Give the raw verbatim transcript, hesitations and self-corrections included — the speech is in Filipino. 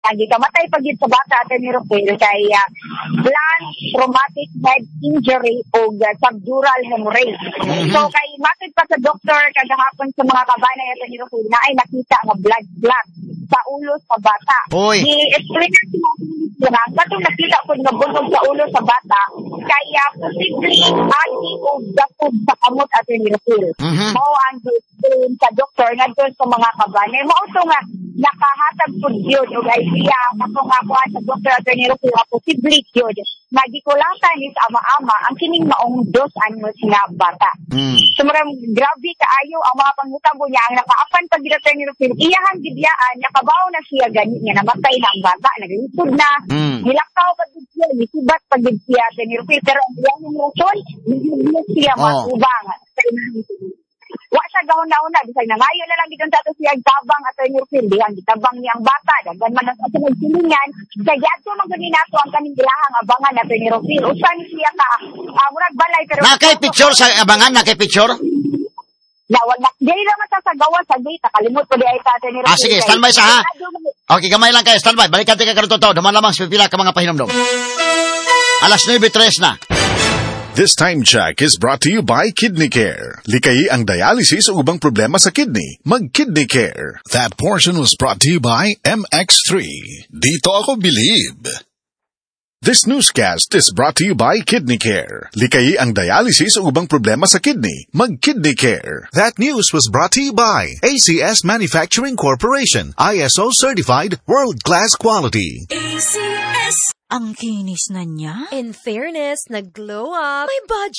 Lagi kamatay pag yun sa bata at ni Rufil kay uh, blunt traumatic head injury o uh, subdural hemorrhage. Mm-hmm. So kay matid pa sa doktor kagahapon sa mga kabanay at ni Rufil na ay nakita nga blood clot sa ulo sa bata. Oy. I-explain natin natin sa itong nakita ko nga bunog sa ulo sa bata kaya posibleng aki o gapod sa kamot at ni Rufil. Mm-hmm. Mao ang explain sa doktor nga doon sa mga kabanay. Mao to nga nakahatag po yun o idea ako nga po sa doktor at ni Rufil posible yun nagikulatan ni sa ama-ama ang kining maong dos anyos nga bata. Mm. So maram grabe kaayo ang mga pangutabo niya ang nakaapan pag direktor ni Rufil iyahan gidyaan nakabaw na siya gani nga namatay na ang bata naglisod na mm. nilakaw pag siya gisibat pag siya ni Rufil pero ang iyang rason hindi siya oh. matubang wa siya gahon na una bisag na ngayon na lang gidon sa ato siya tabang at ni Rufil dihan gitabang niyang bata daghan man sa sunod silingan kay adto man gani nato ang kaning ilahang abangan at ni Rufil usa ni siya ka uh, murag balay pero na kay picture sa abangan na kay picture na wala dili naman sa sagawan sa gate kalimot ko di ay ta ni Rufil. Ah sige, standby sa ha. Okay, gamay lang kay standby. Balikan ti ka karon to. Duman lamang sa pila ka mga pahinomdom. Alas nueve tres na. This time check is brought to you by Kidney Care. Likayi ang dialysis o ubang problema sa kidney. Mag-Kidney Care. That portion was brought to you by M X three. Dito ako believe. This newscast is brought to you by Kidney Care. Likayi ang dialysis o ubang problema sa kidney. Mag-Kidney Care. That news was brought to you by A C S Manufacturing Corporation. I S O certified world-class quality. A C S. Ang kinis na niya. In fairness, nag-glow up. May budget